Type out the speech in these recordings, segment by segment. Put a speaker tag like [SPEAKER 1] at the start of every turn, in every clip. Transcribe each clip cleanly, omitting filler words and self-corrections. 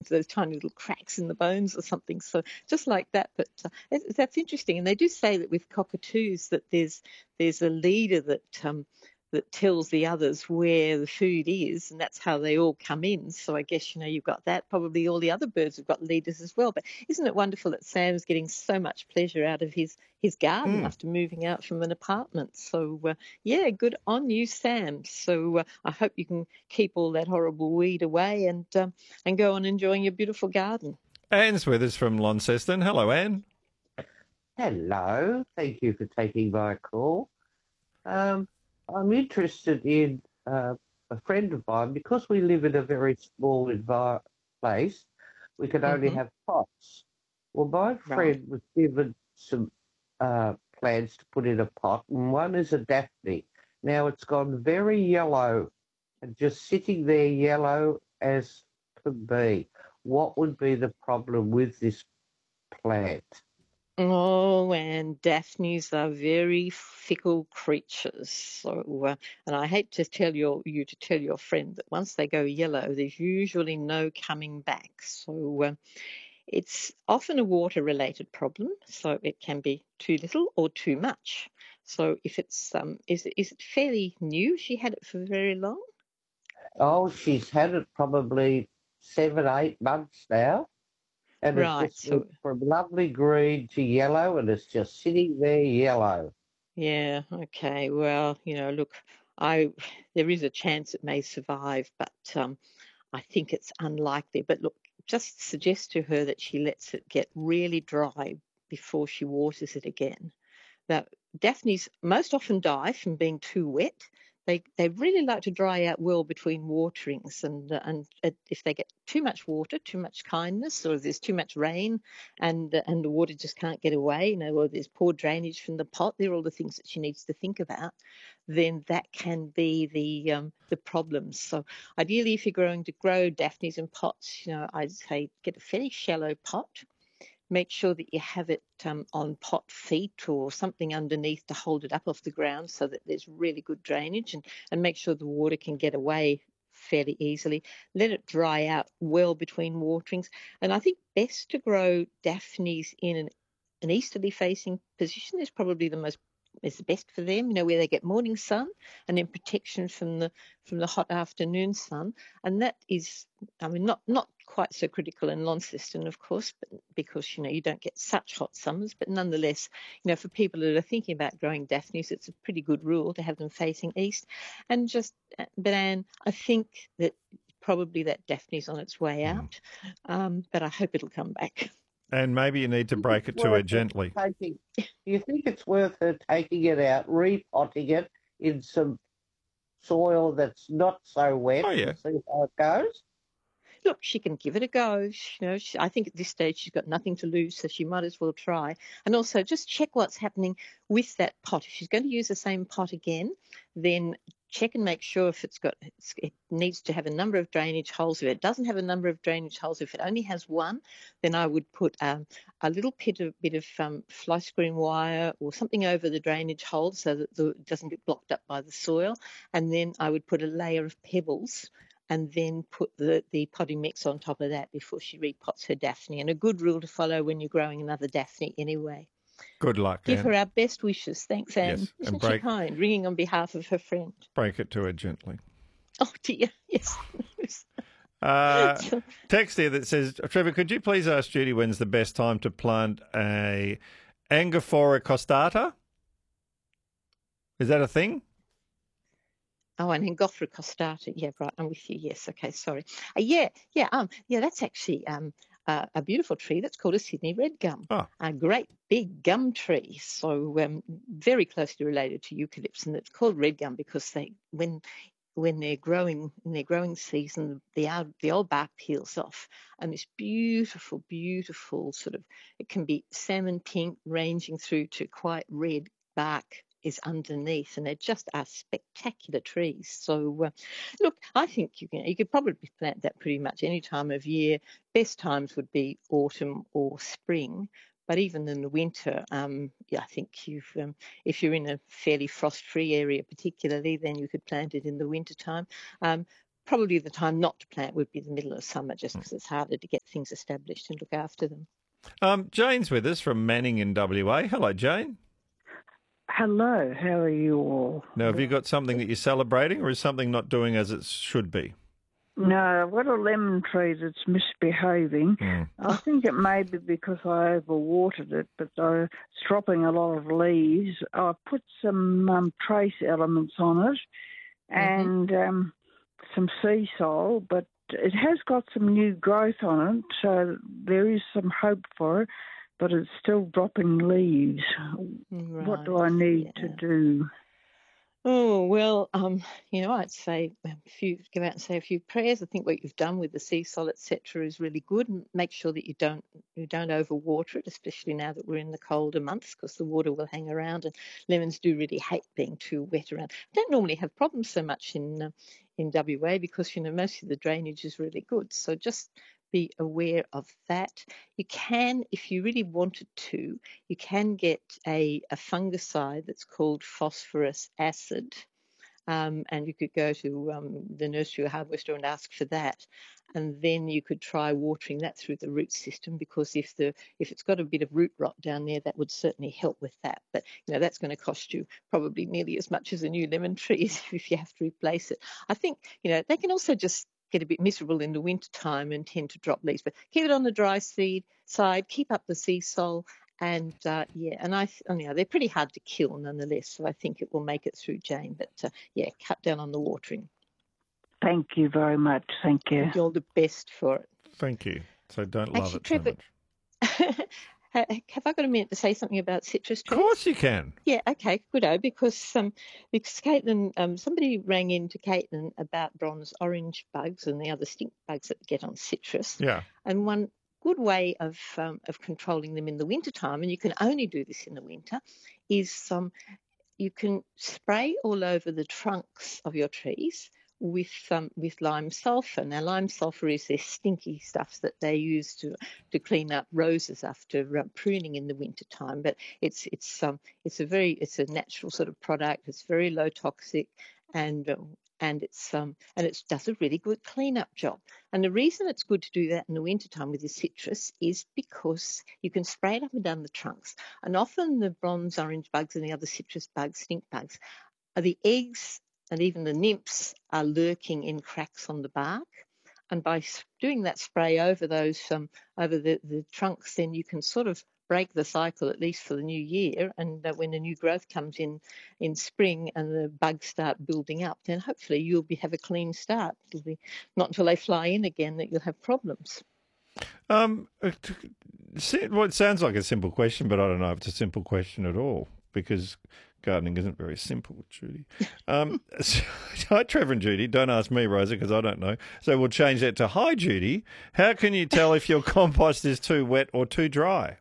[SPEAKER 1] those tiny little cracks in the bones or something. So just like that. But that's interesting. And they do say that with cockatoos that there's a leader that tells the others where the food is, and that's how they all come in. So I guess, you've got that. Probably all the other birds have got leaders as well. But isn't it wonderful that Sam's getting so much pleasure out of his garden after moving out from an apartment? So, yeah, good on you, Sam. So I hope you can keep all that horrible weed away and go on enjoying your beautiful garden.
[SPEAKER 2] Anne's with us from Launceston. Hello, Anne.
[SPEAKER 3] Hello, thank you for taking my call. I'm interested in a friend of mine, because we live in a very small place, we can only have pots. Well, my friend was given some plants to put in a pot, and one is a Daphne. Now it's gone very yellow and just sitting there yellow as could be. What would be the problem with this plant?
[SPEAKER 1] Oh, and Daphnes are very fickle creatures. So, and I hate to tell you to tell your friend that once they go yellow, there's usually no coming back. So, it's often a water-related problem. So it can be too little or too much. So if it's is it fairly new? She had it for very long.
[SPEAKER 3] Oh, she's had it probably 7, 8 months now. And it just went from lovely green to yellow, and it's just sitting there yellow.
[SPEAKER 1] Yeah, okay. Well, look, there is a chance it may survive, but I think it's unlikely. But look, just suggest to her that she lets it get really dry before she waters it again. Now, Daphnes most often die from being too wet. They really like to dry out well between waterings, and if they get too much water, too much kindness, or if there's too much rain, and the water just can't get away, or there's poor drainage from the pot, they're all the things that she needs to think about. Then that can be the problem. So ideally, if you're going to grow Daphnes in pots, I'd say get a fairly shallow pot. Make sure that you have it on pot feet or something underneath to hold it up off the ground so that there's really good drainage, and make sure the water can get away fairly easily. Let it dry out well between waterings. And I think best to grow Daphnes in an easterly facing position is probably the best for them, where they get morning sun and then protection from the hot afternoon sun. And that is, not quite so critical in Launceston, of course, but because, you don't get such hot summers. But nonetheless, for people that are thinking about growing Daphnes, it's a pretty good rule to have them facing east. And but Anne, I think that probably that Daphne's on its way out, but I hope it'll come back.
[SPEAKER 2] And maybe you need to break it to her gently.
[SPEAKER 3] Do you think it's worth her taking it out, repotting it in some soil that's not so wet, and see how it goes?
[SPEAKER 1] Look, she can give it a go. I think at this stage she's got nothing to lose, so she might as well try. And also just check what's happening with that pot. If she's going to use the same pot again, then check and make sure if it needs to have a number of drainage holes. If it doesn't have a number of drainage holes, if it only has one, then I would put a little bit of fly screen wire or something over the drainage hole so that it doesn't get blocked up by the soil. And then I would put a layer of pebbles and then put the potting mix on top of that before she repots her Daphne. And a good rule to follow when you're growing another Daphne anyway.
[SPEAKER 2] Good luck,
[SPEAKER 1] Give
[SPEAKER 2] Anne.
[SPEAKER 1] her our best wishes. Thanks, Anne.
[SPEAKER 2] Yes,
[SPEAKER 1] Isn't she kind? Ringing on behalf of her friend.
[SPEAKER 2] Break it to her gently.
[SPEAKER 1] Oh, dear. Yes.
[SPEAKER 2] Text here that says, Trevor, could you please ask Judy when's the best time to plant a Angophora costata? Is that a thing?
[SPEAKER 1] Oh, and Angophora costata. Yeah, right. I'm with you. Yes. Okay. Sorry. That's actually a beautiful tree that's called a Sydney red gum.
[SPEAKER 2] Oh.
[SPEAKER 1] A great big gum tree. So very closely related to eucalypts, and it's called red gum because when they're growing in their growing season, the old bark peels off, and this beautiful, beautiful sort of, it can be salmon pink ranging through to quite red bark is underneath, and they just are spectacular trees. So, look, I think you could probably plant that pretty much any time of year. Best times would be autumn or spring. But even in the winter, I think if you're in a fairly frost-free area particularly, then you could plant it in the wintertime. probably the time not to plant would be the middle of summer, just because it's harder to get things established and look after them.
[SPEAKER 2] Jane's with us from Manning in WA. Hello, Jane.
[SPEAKER 4] Hello, how are you all?
[SPEAKER 2] Now, have you got something that you're celebrating, or is something not doing as it should be?
[SPEAKER 4] No, I've got a lemon tree that's misbehaving. I think it may be because I overwatered it, but it's dropping a lot of leaves. I put some trace elements on it and some sea salt, but it has got some new growth on it, so there is some hope for it, but it's still dropping leaves.
[SPEAKER 1] Right.
[SPEAKER 4] What do I need to do?
[SPEAKER 1] Oh, well, I'd say if you go out and say a few prayers, I think what you've done with the sea salt, etc., is really good. And make sure that you don't overwater it, especially now that we're in the colder months, because the water will hang around, and lemons do really hate being too wet around. I don't normally have problems so much in WA because most of the drainage is really good. So just be aware of that. You can, if you really wanted to, you can get a fungicide that's called phosphorus acid, and you could go to the nursery or hardware store and ask for that, and then you could try watering that through the root system, because if it's got a bit of root rot down there, that would certainly help with that. But that's going to cost you probably nearly as much as a new lemon tree if you have to replace it. I think they can also just get a bit miserable in the winter time and tend to drop leaves, but keep it on the dry seed side, keep up the sea salt, and they're pretty hard to kill nonetheless, so I think it will make it through, Jane. But cut down on the watering.
[SPEAKER 4] Thank you very much. Thank you.
[SPEAKER 1] You're the best for it.
[SPEAKER 2] Thank you. So don't love it
[SPEAKER 1] Trevor,
[SPEAKER 2] so much.
[SPEAKER 1] Have I got a minute to say something about citrus trees?
[SPEAKER 2] Of course you can.
[SPEAKER 1] Yeah, okay, good. Because Caitlin, somebody rang in to Caitlin about bronze orange bugs and the other stink bugs that get on citrus.
[SPEAKER 2] Yeah.
[SPEAKER 1] And one good way of controlling them in the wintertime, and you can only do this in the winter, is you can spray all over the trunks of your trees with lime sulphur. Now, lime sulphur is this stinky stuff that they use to clean up roses after pruning in the winter time. But it's a natural sort of product. It's very low toxic, and it does a really good cleanup job. And the reason it's good to do that in the wintertime with your citrus is because you can spray it up and down the trunks. And often the bronze orange bugs and the other citrus bugs, stink bugs, are the eggs, and even the nymphs are lurking in cracks on the bark. And by doing that spray over those over the trunks, then you can sort of break the cycle, at least for the new year. And when the new growth comes in spring and the bugs start building up, then hopefully you'll have a clean start. It'll be not until they fly in again that you'll have problems.
[SPEAKER 2] Well, it sounds like a simple question, but I don't know if it's a simple question at all, because gardening isn't very simple, Judy. Hi, Trevor and Judy. Don't ask me, Rosa, because I don't know. So we'll change that to, hi, Judy. How can you tell if your compost is too wet or too dry?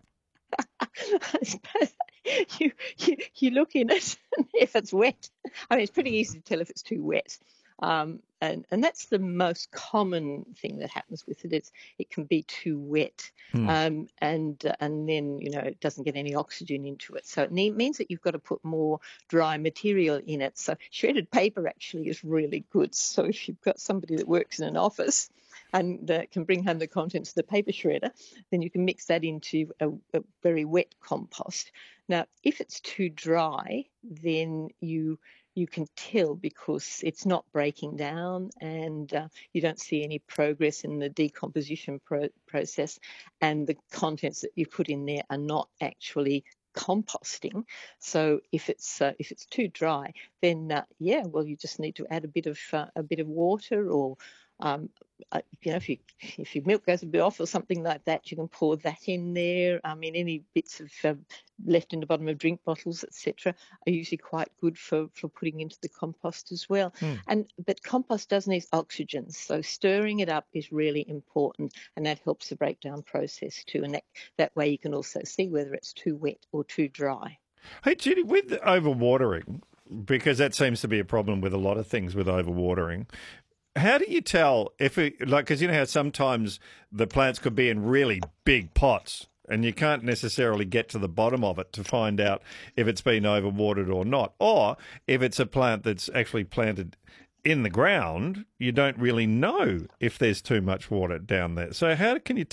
[SPEAKER 1] You look in it, and if it's wet, I mean, it's pretty easy to tell if it's too wet. And that's the most common thing that happens with it. It can be too wet, and then it doesn't get any oxygen into it. So it means that you've got to put more dry material in it. So shredded paper actually is really good. So if you've got somebody that works in an office and can bring home the contents of the paper shredder, then you can mix that into a very wet compost. Now, if it's too dry, then you can tell because it's not breaking down, and you don't see any progress in the decomposition process, and the contents that you put in there are not actually composting. So if it's too dry, then you just need to add a bit of water, or if your milk goes a bit off or something like that, you can pour that in there. I mean, any bits of left in the bottom of drink bottles, etc., are usually quite good for putting into the compost as well. But compost does need oxygen, so stirring it up is really important, and that helps the breakdown process too. And that way you can also see whether it's too wet or too dry.
[SPEAKER 2] Hey, Judy, with overwatering, because that seems to be a problem with a lot of things with overwatering, how do you tell because you know how sometimes the plants could be in really big pots and you can't necessarily get to the bottom of it to find out if it's been overwatered or not, or if it's a plant that's actually planted in the ground, you don't really know if there's too much water down there. So how can you